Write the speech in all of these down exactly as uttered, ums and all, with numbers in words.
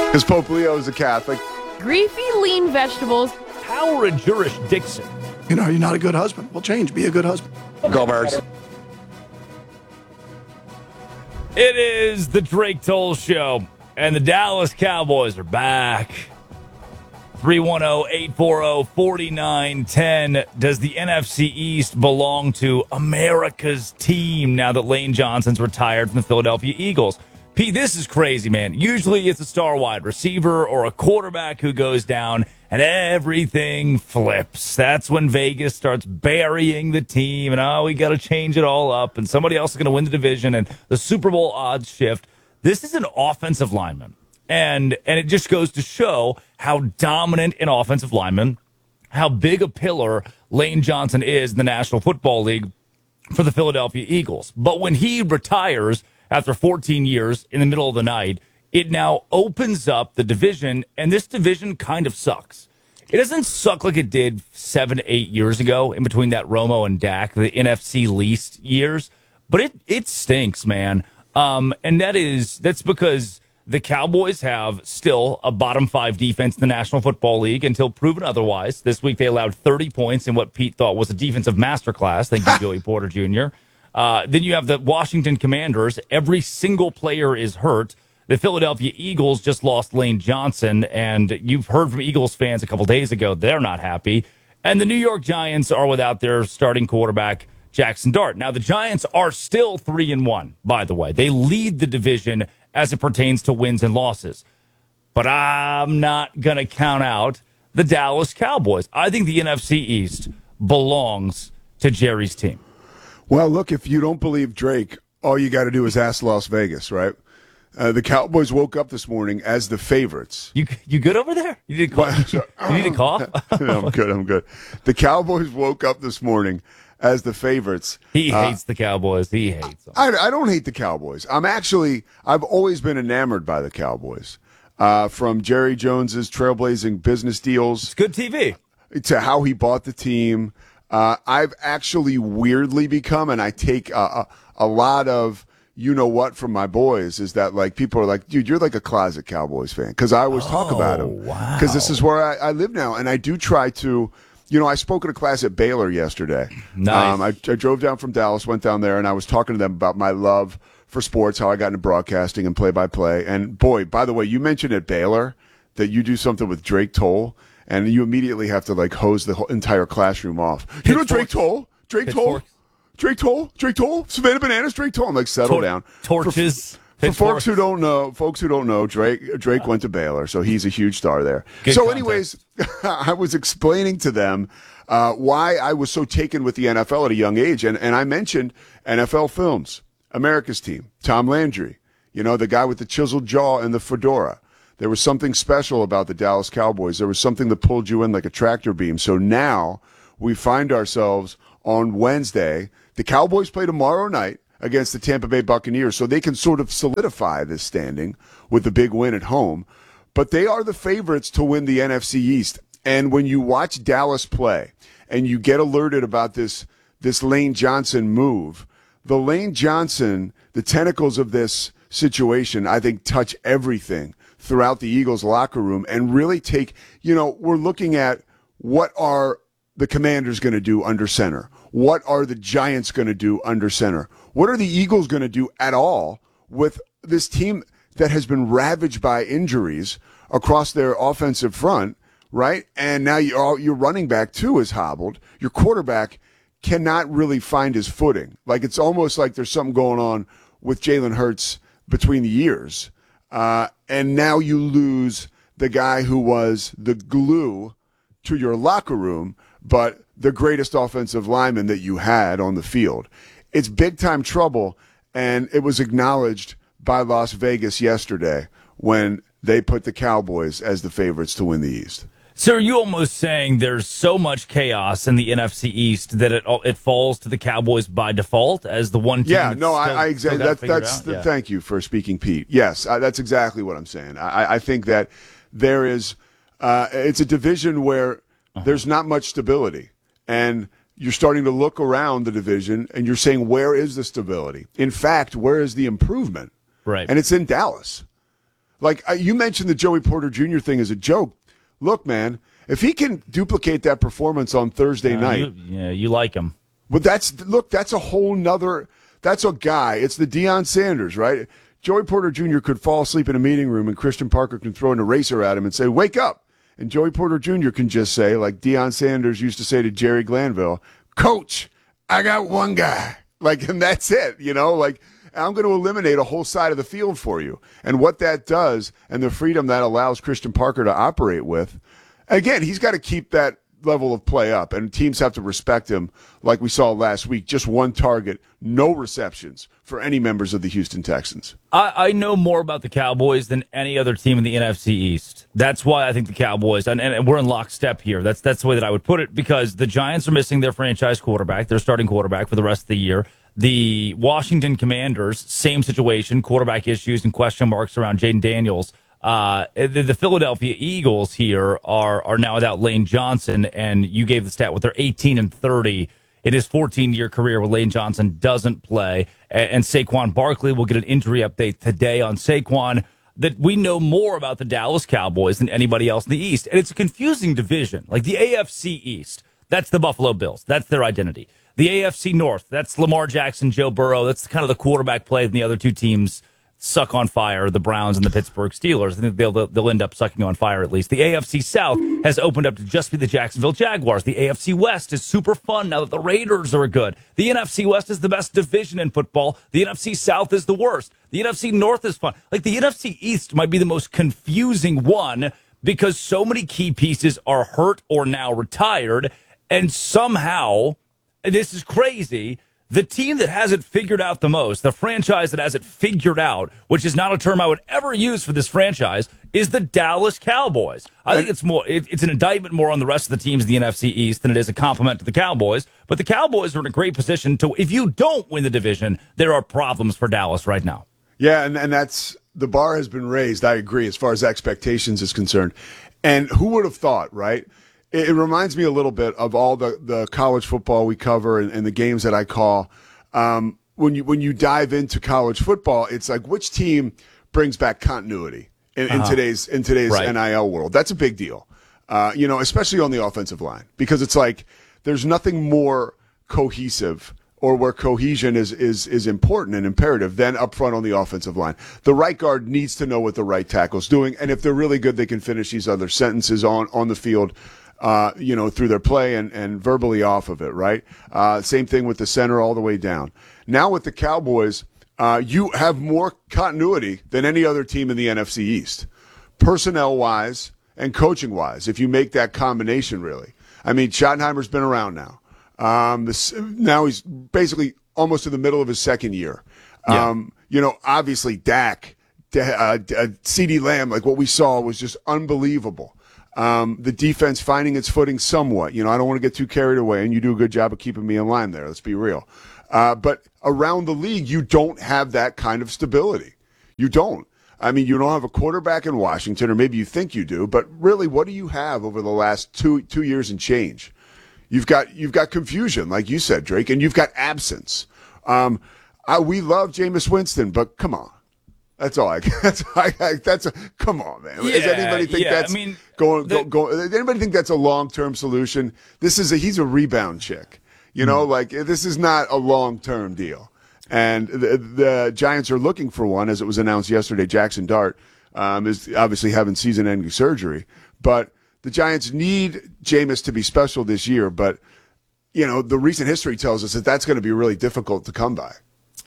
Because Pope Leo is a Catholic. Greasy lean vegetables. Power and jurisdiction. You know, you're not a good husband. Well, change. Be a good husband. Go Birds. It is the Drake Toll Show, and the Dallas Cowboys are back. three one zero, eight four zero, four nine one zero. Does the N F C East belong to America's team now that Lane Johnson's retired from the Philadelphia Eagles? Pete, this is crazy, man. Usually it's a star wide receiver or a quarterback who goes down and everything flips. That's when Vegas starts burying the team and, oh, we got to change it all up and somebody else is going to win the division and the Super Bowl odds shift. This is an offensive lineman. And and it just goes to show how dominant an offensive lineman, how big a pillar Lane Johnson is in the National Football League for the Philadelphia Eagles. But when he retires after fourteen years in the middle of the night, it now opens up the division, and this division kind of sucks. It doesn't suck like it did seven, eight years ago in between that Romo and Dak, the N F C least years, but it it stinks, man. Um, and that is that's because the Cowboys have still a bottom five defense in the National Football League until proven otherwise. This week they allowed thirty points in what Pete thought was a defensive masterclass. Thank you, Joey Porter Junior Uh, then you have the Washington Commanders. Every single player is hurt. The Philadelphia Eagles just lost Lane Johnson, and you've heard from Eagles fans a couple days ago. They're not happy. And the New York Giants are without their starting quarterback, Jackson Dart. Now, the Giants are still three and one, by the way. They lead the division as it pertains to wins and losses. But I'm not going to count out the Dallas Cowboys. I think the N F C East belongs to Jerry's team. Well, look, if you don't believe Drake, all you got to do is ask Las Vegas, right? Uh, the Cowboys woke up this morning as the favorites. You you good over there? You need a cough? You need a cough? No, I'm good, I'm good. The Cowboys woke up this morning as the favorites. He Uh, hates the Cowboys. He hates them. I, I don't hate the Cowboys. I'm actually, I've always been enamored by the Cowboys. Uh, from Jerry Jones's trailblazing business deals. It's good T V. To how he bought the team. Uh, I've actually weirdly become, and I take a, a, a lot of, you know what, from my boys, is that like people are like, dude, you're like a closet Cowboys fan. Because I always talk about them. Wow. Because this is where I, I live now. And I do try to, you know, I spoke at a class at Baylor yesterday. Nice. Um, I, I drove down from Dallas, went down there, and I was talking to them about my love for sports, how I got into broadcasting and play-by-play. And boy, by the way, you mentioned at Baylor that you do something with Drake Toll. And you immediately have to, like, hose the whole entire classroom off. You know Drake Toll? Drake Toll? Drake Toll? Drake Toll? Savannah Bananas? Drake Toll? I'm like, settle Tor- down. Torches. For, for folks who don't know, folks who don't know, Drake Drake went to Baylor, so he's a huge star there. Good so, context. anyways, I was explaining to them uh, why I was so taken with the N F L at a young age, and, and I mentioned N F L Films, America's Team, Tom Landry, you know, the guy with the chiseled jaw and the fedora. There was something special about the Dallas Cowboys. There was something that pulled you in like a tractor beam. So now we find ourselves on Wednesday. The Cowboys play tomorrow night against the Tampa Bay Buccaneers, so they can sort of solidify this standing with the big win at home. But they are the favorites to win the N F C East. And when you watch Dallas play and you get alerted about this, this Lane Johnson move, the Lane Johnson, the tentacles of this situation, I think, touch everything throughout the Eagles locker room and really take, you know, we're looking at what are the Commanders going to do under center? What are the Giants going to do under center? What are the Eagles going to do at all with this team that has been ravaged by injuries across their offensive front, right? And now you're, your running back, too, is hobbled. Your quarterback cannot really find his footing. Like, it's almost like there's something going on with Jalen Hurts between the years. Uh, and now you lose the guy who was the glue to your locker room, but the greatest offensive lineman that you had on the field. It's big-time trouble, and it was acknowledged by Las Vegas yesterday when they put the Cowboys as the favorites to win the East. So are you almost saying there's so much chaos in the N F C East that it it falls to the Cowboys by default as the one team? Yeah, that's no, still, I, I exactly. That, that's the, yeah. Thank you for speaking, Pete. Yes, I, that's exactly what I'm saying. I, I think that there is. Uh, it's a division where uh-huh. there's not much stability, and you're starting to look around the division, and you're saying, where is the stability? In fact, where is the improvement? Right, and it's in Dallas. Like uh, you mentioned the Joey Porter Junior thing as a joke. Look, man, if he can duplicate that performance on Thursday Uh, night, you, yeah, you like him. but that's look, that's a whole nother. That's a guy. It's the Deion Sanders, right? Joey Porter Junior could fall asleep in a meeting room, and Christian Parker can throw an eraser at him and say, "Wake up!" And Joey Porter Junior can just say, like Deion Sanders used to say to Jerry Glanville, "Coach, I got one guy." Like, and that's it. You know, like. I'm going to eliminate a whole side of the field for you. And what that does and the freedom that allows Christian Parker to operate with, again, he's got to keep that level of play up, and teams have to respect him like we saw last week. Just one target, no receptions for any members of the Houston Texans. I, I know more about the Cowboys than any other team in the N F C East. That's why I think the Cowboys, and, and we're in lockstep here. That's, that's the way that I would put it, because the Giants are missing their franchise quarterback, their starting quarterback for the rest of the year. The Washington Commanders, same situation, quarterback issues and question marks around Jaden Daniels. Uh, the, the Philadelphia Eagles here are are now without Lane Johnson, and you gave the stat with their eighteen and thirty in his fourteen-year career where Lane Johnson doesn't play. And, and Saquon Barkley will get an injury update today on Saquon. That we know more about the Dallas Cowboys than anybody else in the East. And it's a confusing division. Like the A F C East, that's the Buffalo Bills. That's their identity. The A F C North, that's Lamar Jackson, Joe Burrow. That's kind of the quarterback play, and the other two teams suck on fire, the Browns and the Pittsburgh Steelers. I think they'll, they'll end up sucking on fire at least. The A F C South has opened up to just be the Jacksonville Jaguars. The A F C West is super fun now that the Raiders are good. The N F C West is the best division in football. The N F C South is the worst. The N F C North is fun. Like the N F C East might be the most confusing one because so many key pieces are hurt or now retired, and somehow, and this is crazy, the team that has it figured out the most, the franchise that has it figured out, which is not a term I would ever use for this franchise, is the Dallas Cowboys. I think it's more, it, it's an indictment more on the rest of the teams in the N F C East than it is a compliment to the Cowboys. But the Cowboys are in a great position to, if you don't win the division, there are problems for Dallas right now. Yeah, and, and that's, the bar has been raised, I agree, as far as expectations is concerned. And who would have thought, right? It reminds me a little bit of all the, the college football we cover and, and the games that I call. Um, when you when you dive into college football, it's like which team brings back continuity in, in Uh-huh. today's in today's Right. N I L world. That's a big deal, uh, you know, especially on the offensive line, because it's like there's nothing more cohesive or where cohesion is is is important and imperative than up front on the offensive line. The right guard needs to know what the right tackle's doing, and if they're really good, they can finish these other sentences on on the field. Uh, you know, through their play and, and verbally off of it, right? Uh, same thing with the center all the way down. Now with the Cowboys, uh, you have more continuity than any other team in the N F C East, personnel-wise and coaching-wise, if you make that combination, really. I mean, Schottenheimer's been around now. Um, this, now he's basically almost in the middle of his second year. Yeah. Um, you know, obviously Dak, uh, uh, CeeDee Lamb, like what we saw was just unbelievable. Um, the defense finding its footing somewhat. You know, I don't want to get too carried away, and you do a good job of keeping me in line there. Let's be real. Uh, but around the league, you don't have that kind of stability. You don't. I mean, you don't have a quarterback in Washington, or maybe you think you do, but really, what do you have over the last two two years and change? You've got you've got confusion, like you said, Drake, and you've got absence. Um, I, we love Jameis Winston, but come on. That's all I. That's I, I, that's a come on, man. Yeah, Does anybody think yeah, that's I mean, going? the, Go, go, does anybody think that's a long term solution? This is a he's a rebound chick. You know, Hmm. like this is not a long term deal. And the, the Giants are looking for one, as it was announced yesterday. Jackson Dart um, is obviously having season ending surgery, but the Giants need Jameis to be special this year. But you know, the recent history tells us that that's going to be really difficult to come by.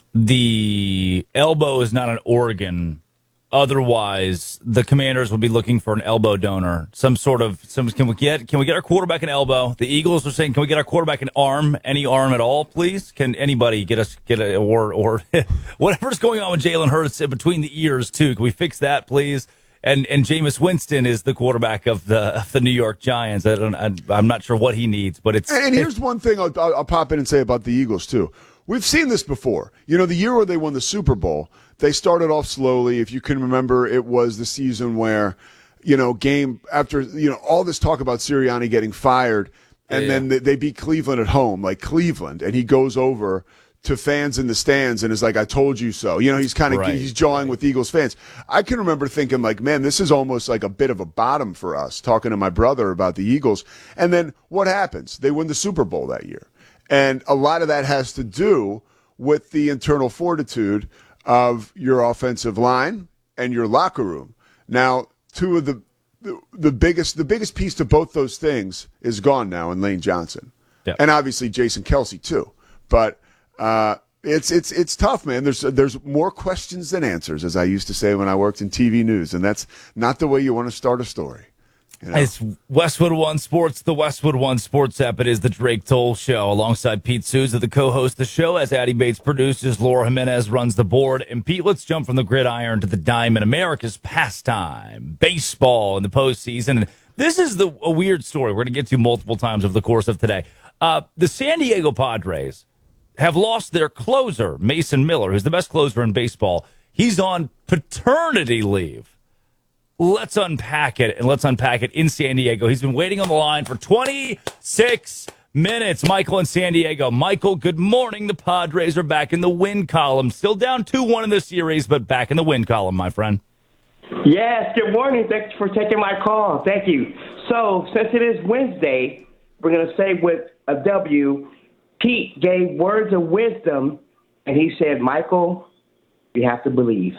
The elbow is not an organ. Otherwise, the Commanders would be looking for an elbow donor. Some sort of some. Can we get? Can we get our quarterback an elbow? The Eagles are saying, can we get our quarterback an arm? Any arm at all, please? Can anybody get us get a or or whatever's going on with Jalen Hurts in between the ears too? Can we fix that, please? And and Jameis Winston is the quarterback of the of the New York Giants. I don't. I, I'm not sure what he needs, but it's. And, and here's one thing I'll, I'll, I'll pop in and say about the Eagles too. We've seen this before. You know, the year where they won the Super Bowl, they started off slowly. If you can remember, it was the season where, you know, game after, you know, all this talk about Sirianni getting fired, and Yeah. then they, they beat Cleveland at home, like Cleveland, and he goes over to fans in the stands and is like, I told you so. You know, he's kind of Right. he's jawing with Eagles fans. I can remember thinking like, man, this is almost like a bit of a bottom for us, talking to my brother about the Eagles. And then what happens? They win the Super Bowl that year. And a lot of that has to do with the internal fortitude of your offensive line and your locker room. Now, two of the the, the biggest the biggest piece to both those things is gone now in Lane Johnson. Yep. And obviously Jason Kelce too. But Uh, it's it's it's tough, man. There's there's more questions than answers, as I used to say when I worked in T V news, and that's not the way you want to start a story. You know? It's Westwood One Sports, the Westwood One Sports app. It is the Drake Toll Show alongside Pete Souza, the co-host of the show, as Addie Bates produces. Laura Jimenez runs the board. And Pete, let's jump from the gridiron to the diamond. America's pastime, baseball in the postseason. And this is the a weird story we're going to get to multiple times over the course of today. Uh, the San Diego Padres have lost their closer, Mason Miller, who's the best closer in baseball. He's on paternity leave. Let's unpack it, and let's unpack it in San Diego. He's been waiting on the line for twenty-six minutes. Michael in San Diego. Michael, good morning. The Padres are back in the win column. Still down two one in the series, but back in the win column, my friend. Yes, good morning. Thanks for taking my call. Thank you. So, since it is Wednesday, we're going to say with a W, Pete gave words of wisdom, and he said, Michael, you have to believe.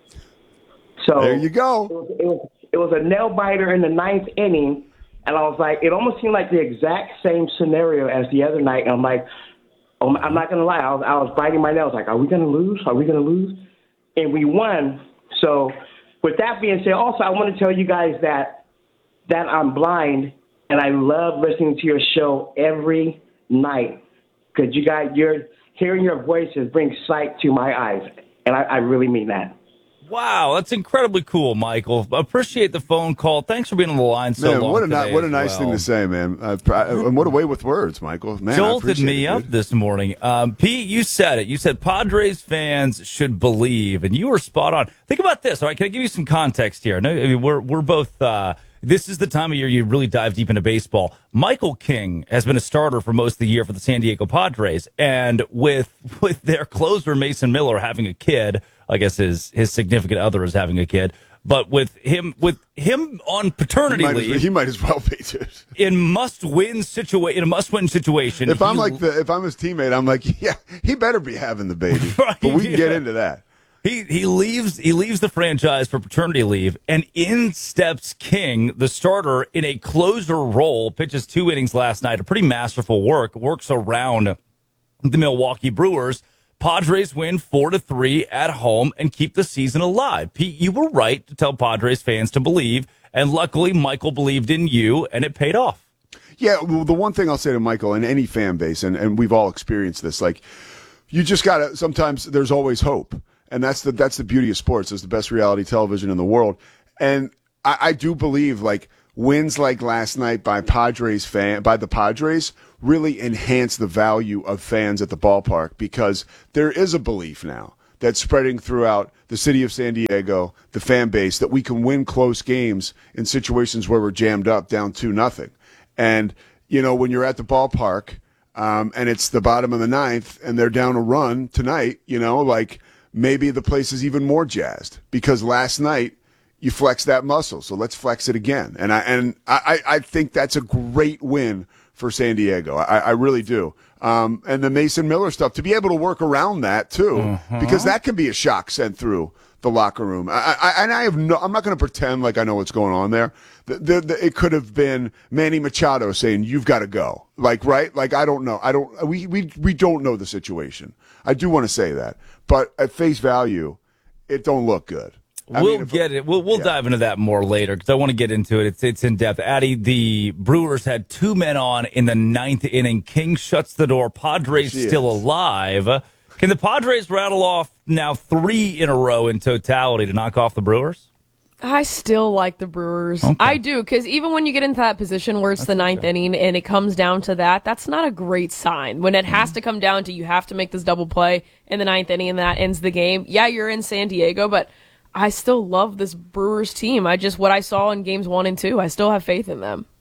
So There you go. It was, it was, it was a nail-biter in the ninth inning, and I was like, it almost seemed like the exact same scenario as the other night. And I'm like, oh, I'm not going to lie. I was, I was biting my nails like, are we going to lose? Are we going to lose? And we won. So with that being said, also, I want to tell you guys that that I'm blind, and I love listening to your show every night. Because you guys, you're hearing your voices brings sight to my eyes, and I, I really mean that. Wow, that's incredibly cool, Michael. Appreciate the phone call. Thanks for being on the line so Man, long what a today ni- what a as nice well. thing to say, man. Uh, pr- and what a way with words, Michael. Man, I Jolted appreciate me it, up dude. this morning. Um, Pete, you said it. You said Padres fans should believe, and you were spot on. Think about this. All right, can I give you some context here? No, I mean, we're we're both. Uh, this is the time of year you really dive deep into baseball. Michael King has been a starter for most of the year for the San Diego Padres, and with with their closer Mason Miller having a kid, I guess his his significant other is having a kid. But with him with him on paternity He might, leave as, he might as well be, dude. in must win situation in a must win situation. If I'm he- like the if I'm his teammate, I'm like, yeah, he better be having the baby. Right, but we can get yeah. into that. He he leaves he leaves the franchise for paternity leave, and in steps King, the starter in a closer role, pitches two innings last night. A pretty masterful work, works around the Milwaukee Brewers. Padres win four to three at home and keep the season alive. Pete, you were right to tell Padres fans to believe, and luckily Michael believed in you, and it paid off. Yeah, well, the one thing I'll say to Michael and any fan base, and, and we've all experienced this, like, you just gotta. Sometimes there's always hope. And that's the that's the beauty of sports. It's the best reality television in the world. And I, I do believe like wins like last night by Padres fan by the Padres really enhance the value of fans at the ballpark, because there is a belief now that's spreading throughout the city of San Diego, the fan base, that we can win close games in situations where we're jammed up down two nothing. And you know, when you're at the ballpark um, and it's the bottom of the ninth and they're down a run tonight, you know, like. Maybe the place is even more jazzed because last night you flexed that muscle. So let's flex it again. And I and I, I think that's a great win for San Diego. I, I really do. Um, and the Mason Miller stuff, to be able to work around that too, uh-huh. because that can be a shock sent through the locker room. I, I, and I have no, I'm not going to pretend like I know what's going on there. The, the, the, it could have been Manny Machado saying, you've got to go. Like, right? Like, I don't know. I don't, we, we, we don't know the situation. I do want to say that, but at face value, it don't look good. I We'll mean, if- get it. We'll we'll yeah. dive into that more later because I want to get into it. It's it's in depth. Addie, the Brewers had two men on in the ninth inning. King shuts the door. Padres She still is. alive. Can the Padres rattle off now three in a row in totality to knock off the Brewers? I still like the Brewers. Okay. I do, because even when you get into that position where it's the ninth inning and it comes down to that, that's not a great sign. When it has to come down to you have to make this double play in the ninth inning and that ends the game. Yeah, you're in San Diego, but I still love this Brewers team. I just, what I saw in games one and two, I still have faith in them.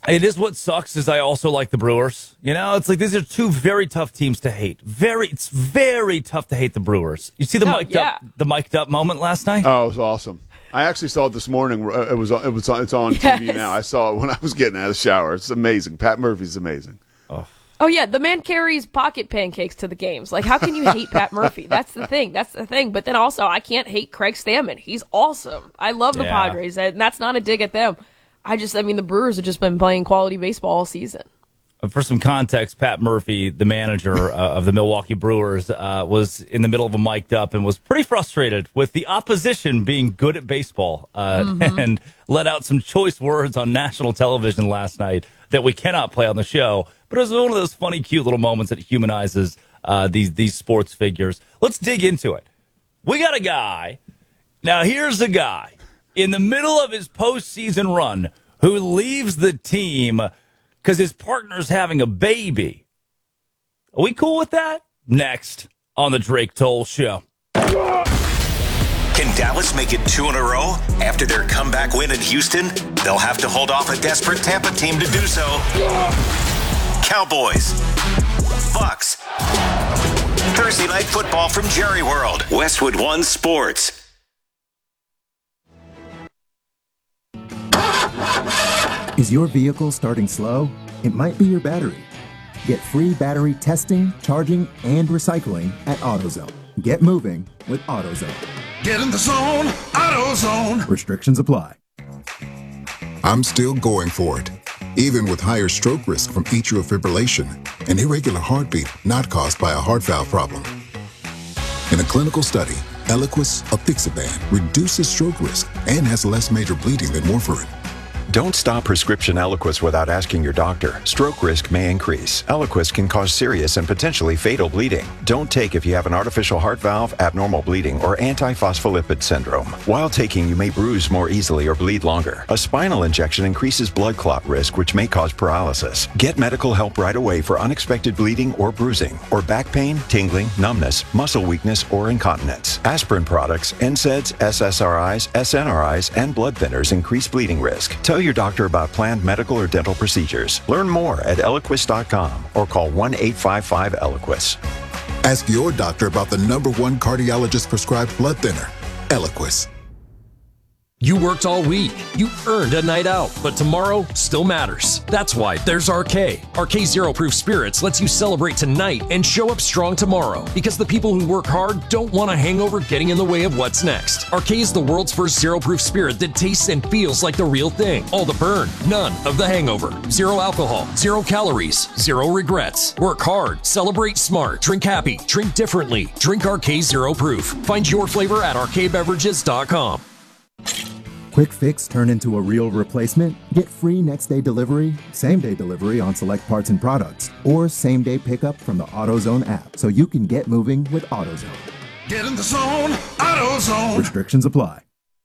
It is what sucks is I also like the Brewers. You know, it's like these are two very tough teams to hate. Very, it's very tough to hate the Brewers. You see the Oh, mic'd yeah. up, the mic'd up moment last night? Oh, it was awesome. I actually saw it this morning. Uh, It was it was on, it's on T V Yes. now. I saw it when I was getting out of the shower. It's amazing. Pat Murphy's amazing. Oh, yeah, the man carries pocket pancakes to the games. Like, how can you hate Pat Murphy? That's the thing. That's the thing. But then also, I can't hate Craig Stammen. He's awesome. I love the Yeah. Padres, and that's not a dig at them. I just, I mean, the Brewers have just been playing quality baseball all season. For some context, Pat Murphy, the manager uh, of the Milwaukee Brewers, uh, was in the middle of a mic'd up and was pretty frustrated with the opposition being good at baseball uh, Mm-hmm. and let out some choice words on national television last night that we cannot play on the show. But it was one of those funny, cute little moments that humanizes uh, these, these sports figures. Let's dig into it. We got a guy. Now, here's a guy in the middle of his postseason run who leaves the team because his partner's having a baby. Are we cool with that? Next on the Drake Toll Show. Can Dallas make it two in a row after their comeback win in Houston? They'll have to hold off a desperate Tampa team to do so. Cowboys. Bucks. Thursday Night Football from Jerry World. Westwood One Sports. Is your vehicle starting slow? It might be your battery. Get free battery testing, charging, and recycling at AutoZone. Get moving with AutoZone. Get in the zone, AutoZone. Restrictions apply. I'm still going for it, even with higher stroke risk from atrial fibrillation, an irregular heartbeat not caused by a heart valve problem. In a clinical study, Eliquis apixaban reduces stroke risk and has less major bleeding than warfarin. Don't stop prescription Eliquis without asking your doctor. Stroke risk may increase. Eliquis can cause serious and potentially fatal bleeding. Don't take if you have an artificial heart valve, abnormal bleeding, or antiphospholipid syndrome. While taking, you may bruise more easily or bleed longer. A spinal injection increases blood clot risk, which may cause paralysis. Get medical help right away for unexpected bleeding or bruising, or back pain, tingling, numbness, muscle weakness, or incontinence. Aspirin products, N SAIDs, S S R Is, S N R Is, and blood thinners increase bleeding risk. Tell your doctor about planned medical or dental procedures. Learn more at Eliquis dot com or call one eight five five Eliquis. Ask your doctor about the number one cardiologist prescribed blood thinner, Eliquis. You worked all week. You earned a night out, but tomorrow still matters. That's why there's R K. R K Zero Proof Spirits lets you celebrate tonight and show up strong tomorrow, because the people who work hard don't want a hangover getting in the way of what's next. R K is the world's first zero proof spirit that tastes and feels like the real thing. All the burn, none of the hangover. Zero alcohol, zero calories, zero regrets. Work hard, celebrate smart, drink happy, drink differently. Drink R K Zero Proof. Find your flavor at R K beverages dot com. Quick fix turn into a real replacement? Get free next day delivery, same day delivery on select parts and products, or same day pickup from the AutoZone app, so you can get moving with AutoZone. Get in the zone, AutoZone. Restrictions apply.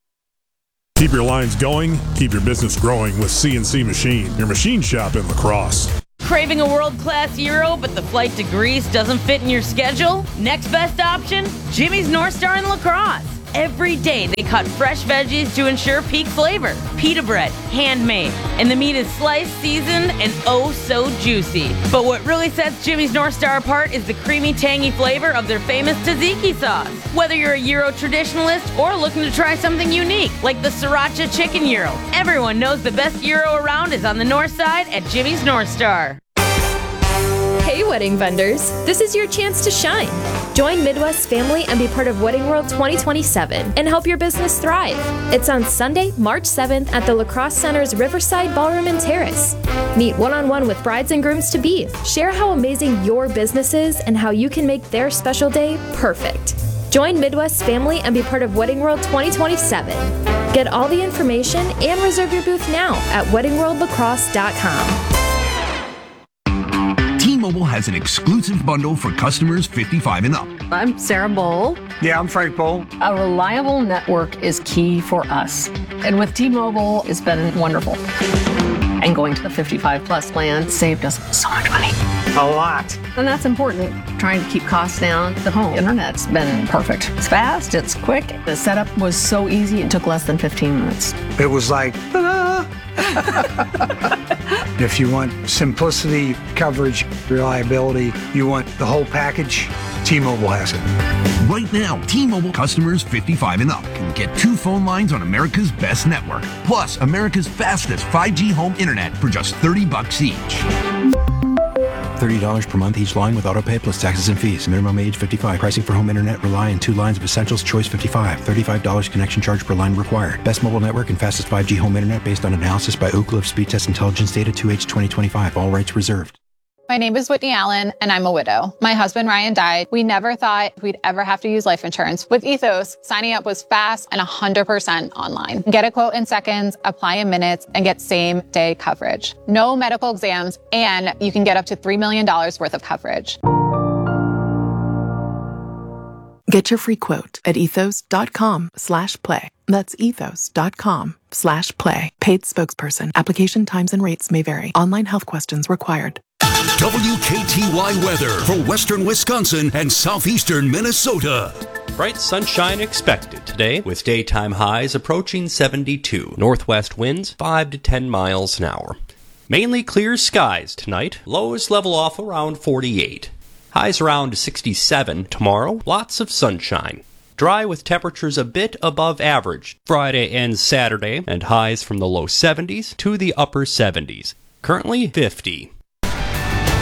Keep your lines going, keep your business growing with C N C Machine, your machine shop in La Crosse. Craving a world-class gyro, but the flight to Greece doesn't fit in your schedule? Next best option? Jimmy's North Star in La Crosse. Every day they cut fresh veggies to ensure peak flavor. Pita bread, handmade, and the meat is sliced, seasoned, and oh so juicy. But what really sets Jimmy's North Star apart is the creamy, tangy flavor of their famous tzatziki sauce. Whether you're a gyro traditionalist or looking to try something unique, like the sriracha chicken gyro, everyone knows the best gyro around is on the north side at Jimmy's North Star. Hey wedding vendors, this is your chance to shine. Join Midwest family and be part of Wedding World twenty twenty-seven and help your business thrive. It's on Sunday, March seventh at the La Crosse Center's Riverside Ballroom and Terrace. Meet one-on-one with brides and grooms to be. Share how amazing your business is and how you can make their special day perfect. Join Midwest family and be part of Wedding World twenty twenty-seven. Get all the information and reserve your booth now at wedding world lacrosse dot com. T-Mobile has an exclusive bundle for customers fifty-five and up. I'm Sarah Bowl. Yeah, I'm Frank Bowl. A reliable network is key for us. And with T-Mobile, it's been wonderful. And going to the fifty-five plus plan saved us so much money. A lot. And that's important. Trying to keep costs down. The home internet's been perfect. It's fast, it's quick. The setup was so easy, it took less than fifteen minutes. It was like, ta-da! If you want simplicity, coverage, reliability, you want the whole package, T-Mobile has it. Right now, T-Mobile customers fifty-five and up can get two phone lines on America's best network, plus America's fastest five G home internet for just thirty bucks each. thirty dollars per month each line with autopay plus taxes and fees. Minimum age fifty-five. Pricing for home internet rely on two lines of Essentials Choice fifty-five. thirty-five dollars connection charge per line required. Best mobile network and fastest five G home internet based on analysis by Oak Cliff Speed Test Intelligence Data two H twenty twenty-five. All rights reserved. My name is Whitney Allen, and I'm a widow. My husband, Ryan, died. We never thought we'd ever have to use life insurance. With Ethos, signing up was fast and one hundred percent online. Get a quote in seconds, apply in minutes, and get same-day coverage. No medical exams, and you can get up to three million dollars worth of coverage. Get your free quote at ethos.com slash play. That's ethos.com slash play. Paid spokesperson. Application times and rates may vary. Online health questions required. W K T Y weather for western Wisconsin and southeastern Minnesota. Bright sunshine expected today with daytime highs approaching seventy-two. Northwest winds five to ten miles an hour. Mainly clear skies tonight. Lows level off around forty-eight. Highs around sixty-seven tomorrow. Lots of sunshine. Dry with temperatures a bit above average Friday and Saturday, and highs from the low seventies to the upper seventies. Currently fifty.